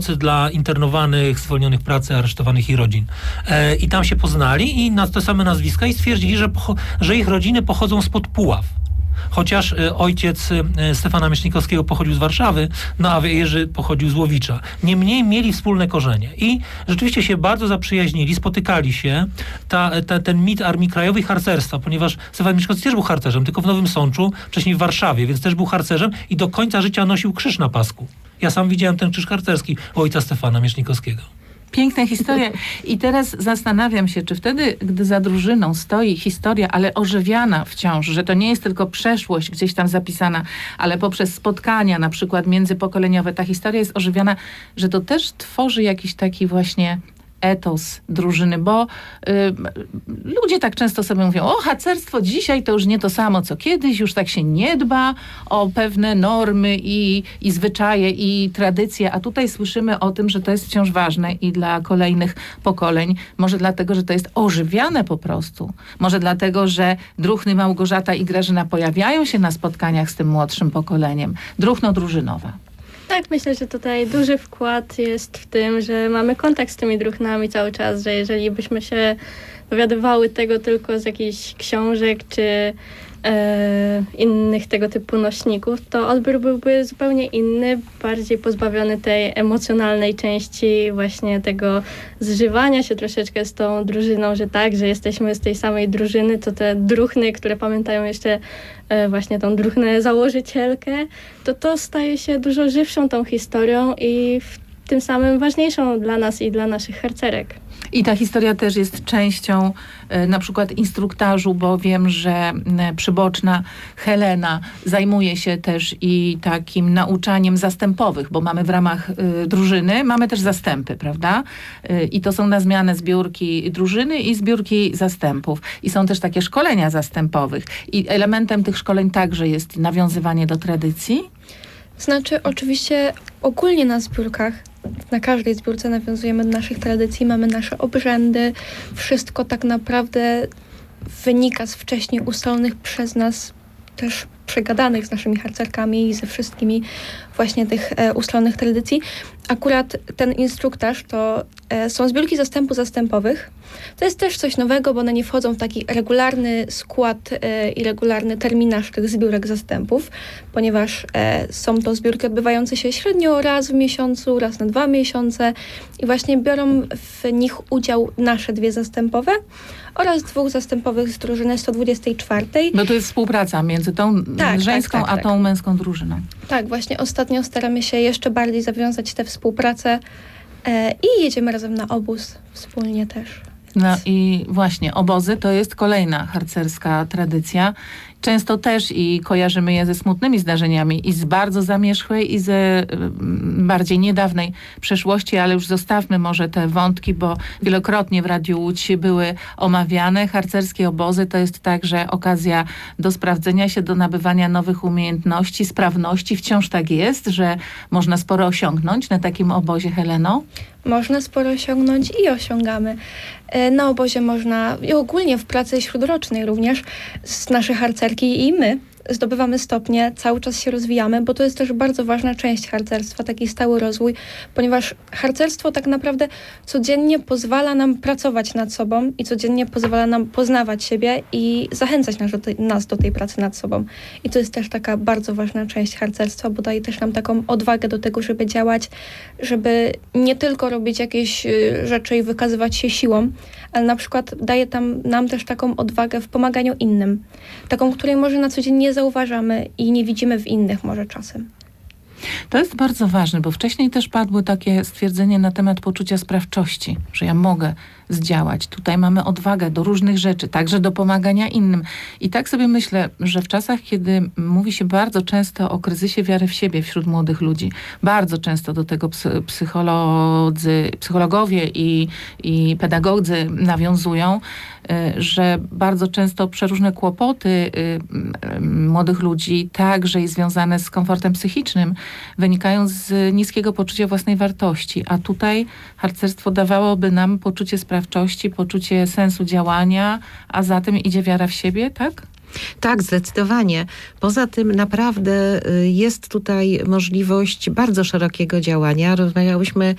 dla internowanych, zwolnionych pracy, aresztowanych i rodzin. I tam się poznali i na te same nazwiska i stwierdzili, że ich rodziny pochodzą spod Puław. Chociaż ojciec Stefana Miesznikowskiego pochodził z Warszawy, no a Jerzy pochodził z Łowicza. Niemniej mieli wspólne korzenie i rzeczywiście się bardzo zaprzyjaźnili, spotykali się. Ten mit Armii Krajowej, harcerstwa, ponieważ Stefan Miesznikowski też był harcerzem, tylko w Nowym Sączu, wcześniej w Warszawie, więc też był harcerzem i do końca życia nosił krzyż na pasku. Ja sam widziałem ten krzyż harcerski u ojca Stefana Miesznikowskiego. Piękna historia. I teraz zastanawiam się, czy wtedy, gdy za drużyną stoi historia, ale ożywiana wciąż, że to nie jest tylko przeszłość gdzieś tam zapisana, ale poprzez spotkania na przykład międzypokoleniowe, ta historia jest ożywiana, że to też tworzy jakiś taki właśnie etos drużyny, bo ludzie tak często sobie mówią, o, harcerstwo dzisiaj to już nie to samo co kiedyś, już tak się nie dba o pewne normy i zwyczaje i tradycje, a tutaj słyszymy o tym, że to jest wciąż ważne i dla kolejnych pokoleń. Może dlatego, że to jest ożywiane po prostu. Może dlatego, że druhny Małgorzata i Grażyna pojawiają się na spotkaniach z tym młodszym pokoleniem. Druhno drużynowa. Tak, myślę, że tutaj duży wkład jest w tym, że mamy kontakt z tymi druhnami cały czas, że jeżeli byśmy się dowiadywały tego tylko z jakichś książek czy innych tego typu nośników, to odbiór byłby zupełnie inny, bardziej pozbawiony tej emocjonalnej części właśnie tego zżywania się troszeczkę z tą drużyną, że tak, że jesteśmy z tej samej drużyny, to te druhny, które pamiętają jeszcze właśnie tą druhnę założycielkę, to staje się dużo żywszą tą historią i tym samym ważniejszą dla nas i dla naszych harcerek. I ta historia też jest częścią na przykład instruktażu, bo wiem, że przyboczna Helena zajmuje się też i takim nauczaniem zastępowych, bo mamy w ramach drużyny, mamy też zastępy, prawda? I to są na zmianę zbiórki drużyny i zbiórki zastępów. I są też takie szkolenia zastępowych. I elementem tych szkoleń także jest nawiązywanie do tradycji. Znaczy, oczywiście ogólnie na zbiórkach, na każdej zbiórce nawiązujemy do naszych tradycji, mamy nasze obrzędy, wszystko tak naprawdę wynika z wcześniej ustalonych przez nas, też przegadanych z naszymi harcerkami i ze wszystkimi właśnie tych ustalonych tradycji. Akurat ten instruktaż to są zbiórki zastępowych. To jest też coś nowego, bo one nie wchodzą w taki regularny skład i regularny terminarz tych zbiórek zastępów, ponieważ są to zbiórki odbywające się średnio raz w miesiącu, raz na 2 miesiące i właśnie biorą w nich udział nasze 2 zastępowe oraz 2 zastępowych z drużyny 124. No to jest współpraca między tą żeńską a tą męską drużyną. Tak, właśnie ostatnio staramy się jeszcze bardziej zawiązać tę współpracę i jedziemy razem na obóz wspólnie też. No i właśnie obozy to jest kolejna harcerska tradycja. Często też i kojarzymy je ze smutnymi zdarzeniami i z bardzo zamierzchłej i ze bardziej niedawnej przeszłości, ale już zostawmy może te wątki, bo wielokrotnie w Radiu Łódź były omawiane. Harcerskie obozy to jest także okazja do sprawdzenia się, do nabywania nowych umiejętności, sprawności. Wciąż tak jest, że można sporo osiągnąć na takim obozie, Heleno? Można sporo osiągnąć i osiągamy. Na obozie można, i ogólnie w pracy śródrocznej również, nasze harcerki i my zdobywamy stopnie, cały czas się rozwijamy, bo to jest też bardzo ważna część harcerstwa, taki stały rozwój, ponieważ harcerstwo tak naprawdę codziennie pozwala nam pracować nad sobą i codziennie pozwala nam poznawać siebie i zachęcać nas do tej pracy nad sobą. I to jest też taka bardzo ważna część harcerstwa, bo daje też nam taką odwagę do tego, żeby działać, żeby nie tylko robić jakieś rzeczy i wykazywać się siłą, ale na przykład daje nam też taką odwagę w pomaganiu innym. Taką, której może na co dzień nie zauważamy i nie widzimy w innych może czasem. To jest bardzo ważne, bo wcześniej też padło takie stwierdzenie na temat poczucia sprawczości, że ja mogę zdziałać. Tutaj mamy odwagę do różnych rzeczy, także do pomagania innym. I tak sobie myślę, że w czasach, kiedy mówi się bardzo często o kryzysie wiary w siebie wśród młodych ludzi, bardzo często do tego psychologowie i pedagodzy nawiązują, że bardzo często przeróżne kłopoty młodych ludzi, także i związane z komfortem psychicznym, wynikają z niskiego poczucia własnej wartości. A tutaj harcerstwo dawałoby nam poczucie sprawczości, poczucie sensu działania, a za tym idzie wiara w siebie, tak? Tak, zdecydowanie. Poza tym naprawdę jest tutaj możliwość bardzo szerokiego działania. Rozmawiałyśmy